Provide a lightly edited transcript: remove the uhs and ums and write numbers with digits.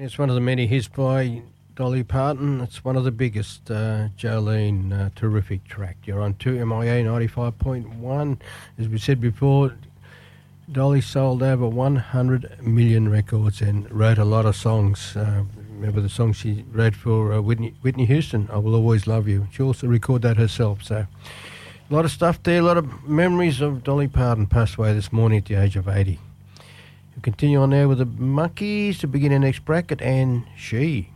It's one of the many hits by Dolly Parton. It's one of the biggest. Jolene, terrific track. You're on 2MIA 95.1. As we said before, Dolly sold over 100 million records and wrote a lot of songs. Remember the song she wrote for Whitney Houston, I Will Always Love You. She also recorded that herself. So a lot of stuff there, a lot of memories of Dolly Parton. Passed away this morning at the age of 80. We'll continue on there with the Monkeys to begin our next bracket, and She.